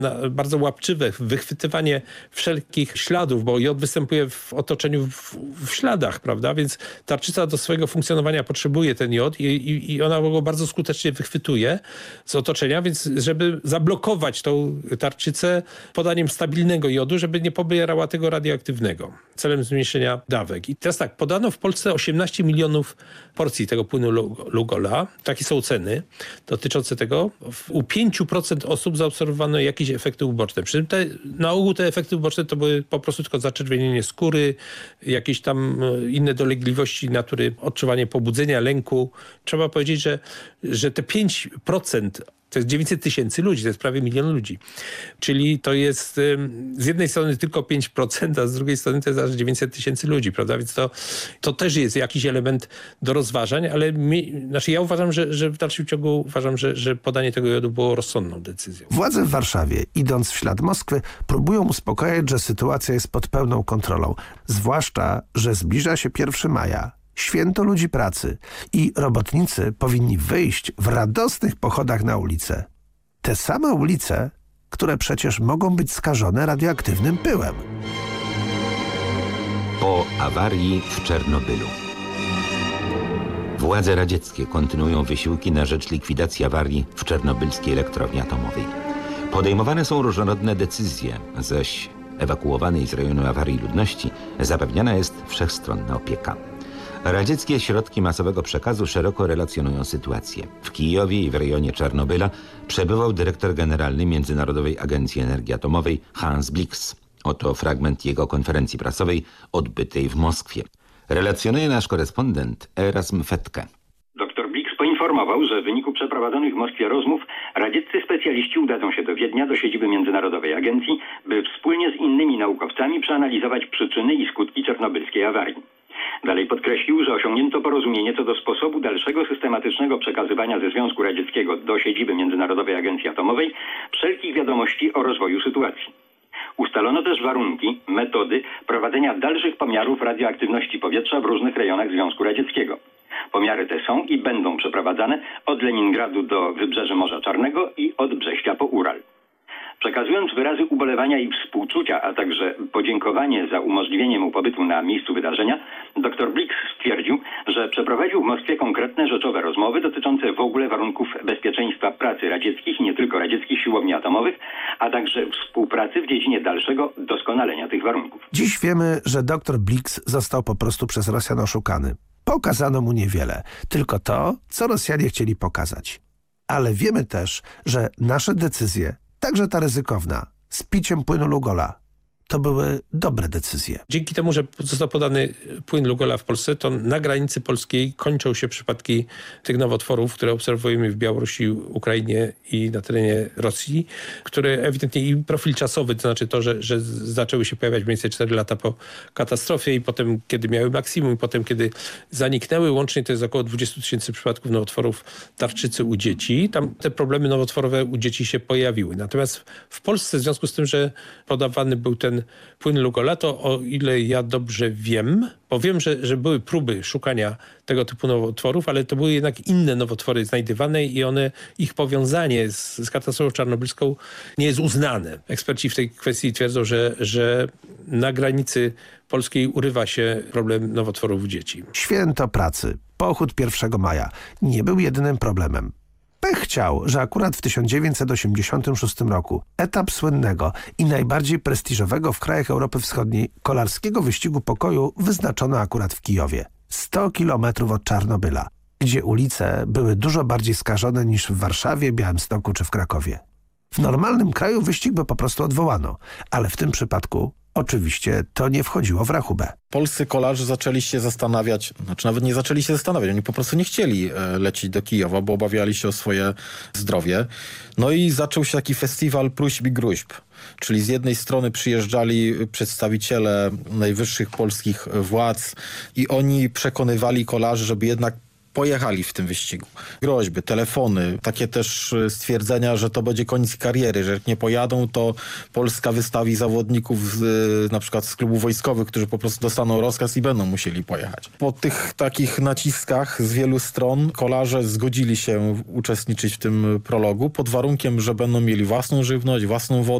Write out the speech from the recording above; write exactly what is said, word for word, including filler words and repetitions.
na bardzo łapczywe wychwytywanie wszelkich śladów, bo jod występuje w otoczeniu w, w śladach, prawda? Więc tarczyca do swojego funkcjonowania potrzebuje ten jod i, i, i ona go bardzo skutecznie wychwytuje z otoczenia, więc żeby zablokować tą tarczycę podaniem stabilnego jodu, żeby nie pobierała tego radioaktywnego, celem zmniejszenia dawek. I teraz tak, podano w Polsce osiemnaście milionów porcji tego płynu Lugola. Takie są ceny dotyczące tego. U pięć procent osób zaobserwowano jakieś efekty uboczne. Przy czym te, na ogół te efekty uboczne to były po prostu tylko zaczerwienienie skóry, jakieś tam inne dolegliwości natury, odczuwanie pobudzenia, lęku. Trzeba powiedzieć, że, że te pięć procent to jest dziewięćset tysięcy ludzi, to jest prawie milion ludzi. Czyli to jest z jednej strony tylko pięć procent, a z drugiej strony to jest aż dziewięćset tysięcy ludzi, prawda? Więc to, to też jest jakiś element do rozważań, ale mi, znaczy ja uważam, że, że w dalszym ciągu uważam, że, że podanie tego jodu było rozsądną decyzją. Władze w Warszawie, idąc w ślad Moskwy, próbują uspokajać, że sytuacja jest pod pełną kontrolą. Zwłaszcza, że zbliża się pierwszego maja. Święto ludzi pracy i robotnicy powinni wyjść w radosnych pochodach na ulice. Te same ulice, które przecież mogą być skażone radioaktywnym pyłem. Po awarii w Czernobylu. Władze radzieckie kontynuują wysiłki na rzecz likwidacji awarii w czernobylskiej elektrowni atomowej. Podejmowane są różnorodne decyzje, zaś ewakuowanej z rejonu awarii ludności zapewniana jest wszechstronna opieka. Radzieckie środki masowego przekazu szeroko relacjonują sytuację. W Kijowie i w rejonie Czarnobyla przebywał dyrektor generalny Międzynarodowej Agencji Energii Atomowej Hans Blix. Oto fragment jego konferencji prasowej odbytej w Moskwie. Relacjonuje nasz korespondent Erasm Fetke. Doktor Blix poinformował, że w wyniku przeprowadzonych w Moskwie rozmów radzieccy specjaliści udadzą się do Wiednia, do siedziby Międzynarodowej Agencji, by wspólnie z innymi naukowcami przeanalizować przyczyny i skutki czarnobylskiej awarii. Dalej podkreślił, że osiągnięto porozumienie co do sposobu dalszego systematycznego przekazywania ze Związku Radzieckiego do siedziby Międzynarodowej Agencji Atomowej wszelkich wiadomości o rozwoju sytuacji. Ustalono też warunki, metody prowadzenia dalszych pomiarów radioaktywności powietrza w różnych rejonach Związku Radzieckiego. Pomiary te są i będą przeprowadzane od Leningradu do wybrzeży Morza Czarnego i od Brześcia po Ural. Przekazując wyrazy ubolewania i współczucia, a także podziękowanie za umożliwienie mu pobytu na miejscu wydarzenia, dr Blix stwierdził, że przeprowadził w Moskwie konkretne rzeczowe rozmowy dotyczące w ogóle warunków bezpieczeństwa pracy radzieckich i nie tylko radzieckich siłowni atomowych, a także współpracy w dziedzinie dalszego doskonalenia tych warunków. Dziś wiemy, że dr Blix został po prostu przez Rosjan oszukany. Pokazano mu niewiele, tylko to, co Rosjanie chcieli pokazać. Ale wiemy też, że nasze decyzje, także ta ryzykowna, z piciem płynu Lugola, to były dobre decyzje. Dzięki temu, że został podany płyn Lugola w Polsce, to na granicy polskiej kończą się przypadki tych nowotworów, które obserwujemy w Białorusi, Ukrainie i na terenie Rosji, które ewidentnie i profil czasowy, to znaczy to, że, że zaczęły się pojawiać mniej więcej cztery lata po katastrofie i potem, kiedy miały maksimum i potem, kiedy zaniknęły. Łącznie to jest około dwadzieścia tysięcy przypadków nowotworów tarczycy u dzieci. Tam te problemy nowotworowe u dzieci się pojawiły. Natomiast w Polsce, w związku z tym, że podawany był ten płyn Lugola, to o ile ja dobrze wiem, bo wiem, że, że były próby szukania tego typu nowotworów, ale to były jednak inne nowotwory znajdywane i one, ich powiązanie z, z katastrofą czarnobylską nie jest uznane. Eksperci w tej kwestii twierdzą, że, że na granicy polskiej urywa się problem nowotworów u dzieci. Święto pracy, pochód pierwszego maja nie był jedynym problemem. Pech chciał, że akurat w tysiąc dziewięćset osiemdziesiątym szóstym roku etap słynnego i najbardziej prestiżowego w krajach Europy Wschodniej kolarskiego wyścigu pokoju wyznaczono akurat w Kijowie. sto kilometrów od Czarnobyla, gdzie ulice były dużo bardziej skażone niż w Warszawie, Białymstoku czy w Krakowie. W normalnym kraju wyścig by po prostu odwołano, ale w tym przypadku oczywiście to nie wchodziło w rachubę. Polscy kolarze zaczęli się zastanawiać, znaczy nawet nie zaczęli się zastanawiać, oni po prostu nie chcieli e, lecieć do Kijowa, bo obawiali się o swoje zdrowie. No i zaczął się taki festiwal próśb i gróźb. Czyli z jednej strony przyjeżdżali przedstawiciele najwyższych polskich władz i oni przekonywali kolarzy, żeby jednak pojechali w tym wyścigu. Groźby, telefony, takie też stwierdzenia, że to będzie koniec kariery, że jak nie pojadą, to Polska wystawi zawodników z, na przykład z klubów wojskowych, którzy po prostu dostaną rozkaz i będą musieli pojechać. Po tych takich naciskach z wielu stron kolarze zgodzili się uczestniczyć w tym prologu pod warunkiem, że będą mieli własną żywność, własną wodę,